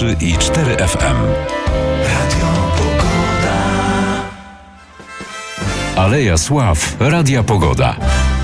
103,4 FM. Radio Pogoda. Aleja Sław, Radia Pogoda.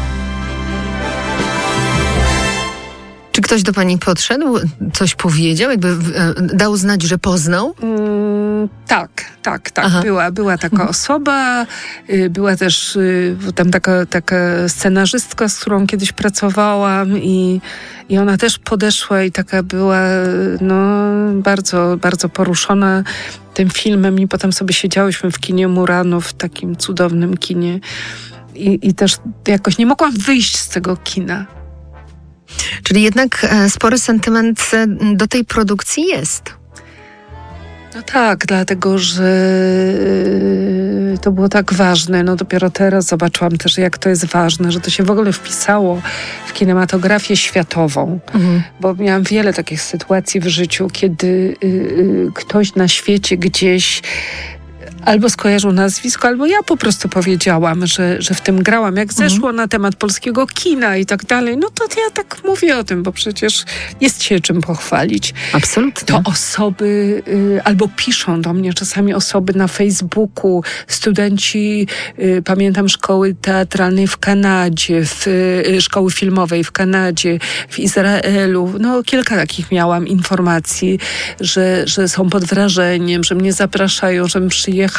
Czy ktoś do pani podszedł, coś powiedział, jakby dał znać, że poznał? Tak. Była taka osoba, była też tam taka scenarzystka, z którą kiedyś pracowałam i ona też podeszła i taka była bardzo, bardzo poruszona tym filmem i potem sobie siedziałyśmy w kinie Muranów, w takim cudownym kinie i też jakoś nie mogłam wyjść z tego kina. Czyli jednak spory sentyment do tej produkcji jest. No tak, dlatego, że to było tak ważne. No dopiero teraz zobaczyłam też, jak to jest ważne, że to się w ogóle wpisało w kinematografię światową. Bo miałam wiele takich sytuacji w życiu, kiedy ktoś na świecie gdzieś albo skojarzył nazwisko, albo ja po prostu powiedziałam, że w tym grałam. Jak zeszło na temat polskiego kina i tak dalej, no to ja tak mówię o tym, bo przecież jest się czym pochwalić. Absolutnie. To osoby, albo piszą do mnie czasami osoby na Facebooku, studenci, pamiętam, szkoły teatralnej w Kanadzie, szkoły filmowej w Kanadzie, w Izraelu. No kilka takich miałam informacji, że są pod wrażeniem, że mnie zapraszają, żebym przyjechała.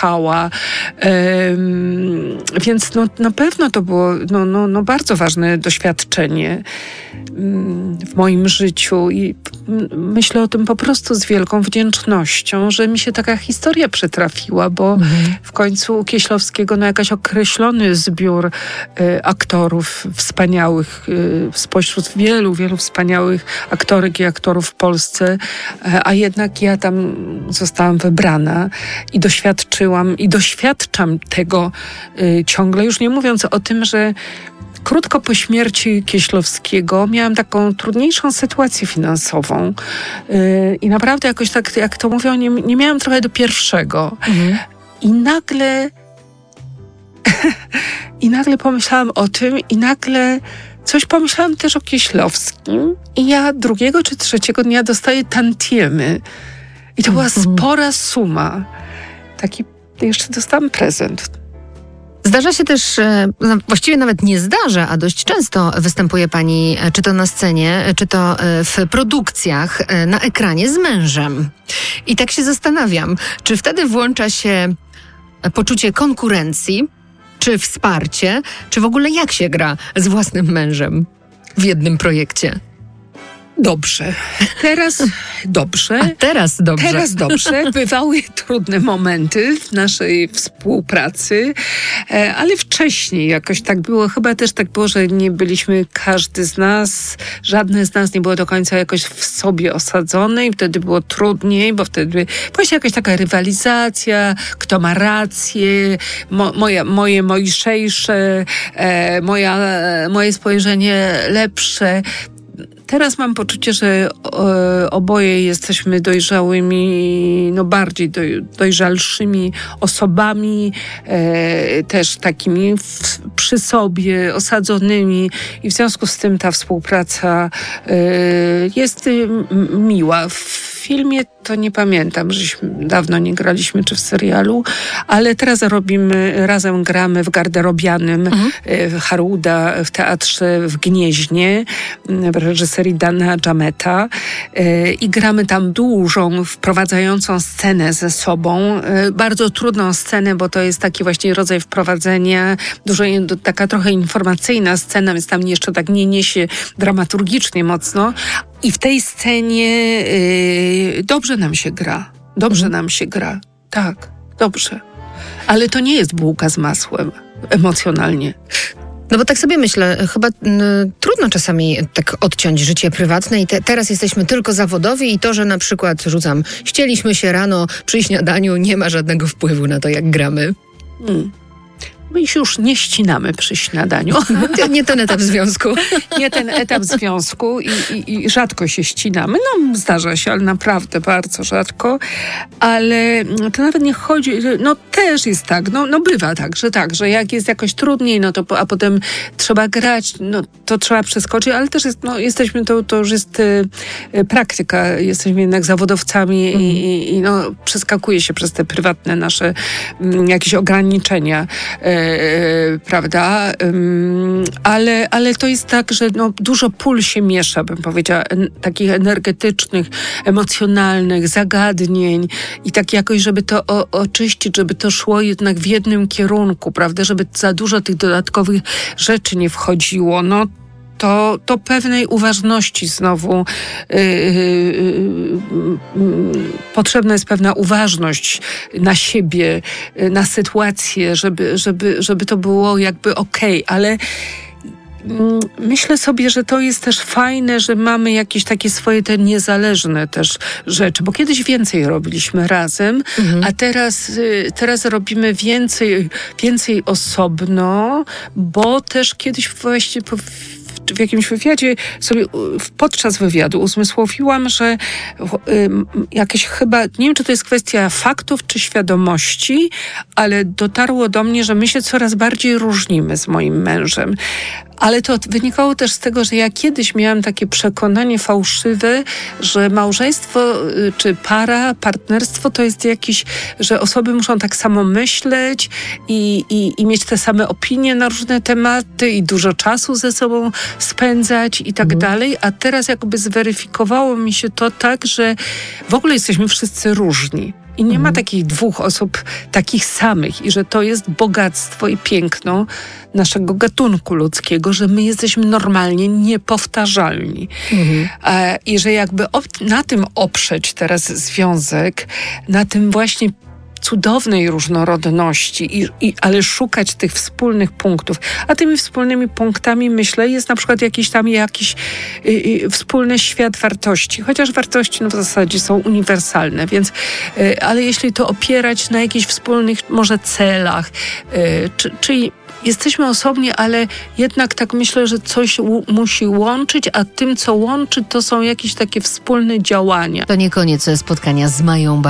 Więc na pewno to było bardzo ważne doświadczenie w moim życiu i myślę o tym po prostu z wielką wdzięcznością, że mi się taka historia przytrafiła, bo w końcu u Kieślowskiego jakiś określony zbiór aktorów wspaniałych, spośród wielu, wielu wspaniałych aktorek i aktorów w Polsce, a jednak ja tam zostałam wybrana i doświadczam tego ciągle, już nie mówiąc o tym, że krótko po śmierci Kieślowskiego miałam taką trudniejszą sytuację finansową i naprawdę jakoś tak, jak to mówią, nie miałam trochę do pierwszego. I nagle pomyślałam o tym i nagle coś pomyślałam też o Kieślowskim i ja drugiego czy trzeciego dnia dostaję tantiemy. I to była spora suma. Taki jeszcze dostałam prezent. Zdarza się też, właściwie nawet nie zdarza, a dość często występuje pani, czy to na scenie, czy to w produkcjach, na ekranie z mężem. I tak się zastanawiam, czy wtedy włącza się poczucie konkurencji, czy wsparcie, czy w ogóle jak się gra z własnym mężem w jednym projekcie? Dobrze. Teraz dobrze. A teraz dobrze. Teraz dobrze. Bywały trudne momenty w naszej współpracy, ale wcześniej jakoś tak było. Chyba też tak było, że nie byliśmy, żadne z nas nie było do końca jakoś w sobie osadzone i wtedy było trudniej, bo wtedy właśnie jakaś taka rywalizacja, kto ma rację, moje mojszejsze, moje spojrzenie lepsze. Teraz mam poczucie, że oboje jesteśmy dojrzałymi, bardziej dojrzalszymi osobami, też takimi przy sobie osadzonymi i w związku z tym ta współpraca jest miła. W filmie to nie pamiętam, żeśmy dawno nie graliśmy, czy w serialu, ale teraz razem gramy w Garderobianym Haruda w teatrze w Gnieźnie, w reżyserii Dana Dżameta i gramy tam dużą, wprowadzającą scenę ze sobą. Bardzo trudną scenę, bo to jest taki właśnie rodzaj wprowadzenia, taka trochę informacyjna scena, więc tam jeszcze tak nie niesie dramaturgicznie mocno. I w tej scenie dobrze nam się gra. Dobrze nam się gra. Tak, dobrze. Ale to nie jest bułka z masłem emocjonalnie. No bo tak sobie myślę, chyba trudno czasami tak odciąć życie prywatne i teraz jesteśmy tylko zawodowi i to, że na przykład, ścieliśmy się rano przy śniadaniu, nie ma żadnego wpływu na to, jak gramy. My się już nie ścinamy przy śniadaniu. Nie ten etap związku. Nie ten etap związku i rzadko się ścinamy. No zdarza się, ale naprawdę bardzo rzadko. Ale to nawet nie chodzi, no też jest tak, no bywa tak, że jak jest jakoś trudniej, no to a potem trzeba grać, no to trzeba przeskoczyć, ale też jest, no jesteśmy, to już jest praktyka, jesteśmy jednak zawodowcami i no przeskakuje się przez te prywatne nasze jakieś ograniczenia, prawda? Ale to jest tak, że no, dużo pól się miesza, bym powiedziała, takich energetycznych, emocjonalnych, zagadnień i tak jakoś, żeby to oczyścić, żeby to szło jednak w jednym kierunku, prawda? Żeby za dużo tych dodatkowych rzeczy nie wchodziło. No to pewnej uważności znowu potrzebna jest pewna uważność na siebie, na sytuację, żeby to było jakby okej, ale myślę sobie, że to jest też fajne, że mamy jakieś takie swoje te niezależne też rzeczy, bo kiedyś więcej robiliśmy razem, a teraz robimy więcej osobno, bo też kiedyś właśnie w jakimś wywiadzie sobie podczas wywiadu uzmysłowiłam, że jakieś chyba, nie wiem, czy to jest kwestia faktów czy świadomości, ale dotarło do mnie, że my się coraz bardziej różnimy z moim mężem. Ale to wynikało też z tego, że ja kiedyś miałam takie przekonanie fałszywe, że małżeństwo czy partnerstwo to jest jakiś, że osoby muszą tak samo myśleć i mieć te same opinie na różne tematy i dużo czasu ze sobą spędzać i tak dalej. A teraz jakby zweryfikowało mi się to tak, że w ogóle jesteśmy wszyscy różni. I nie ma takich dwóch osób takich samych i że to jest bogactwo i piękno naszego gatunku ludzkiego, że my jesteśmy normalnie niepowtarzalni. I że jakby na tym oprzeć teraz związek, na tym właśnie cudownej różnorodności, ale szukać tych wspólnych punktów. A tymi wspólnymi punktami, myślę, jest na przykład jakiś wspólny świat wartości. Chociaż wartości w zasadzie są uniwersalne, więc ale jeśli to opierać na jakichś wspólnych może celach, czyli jesteśmy osobni, ale jednak tak myślę, że coś musi łączyć, a tym, co łączy, to są jakieś takie wspólne działania. To nie koniec spotkania z Mają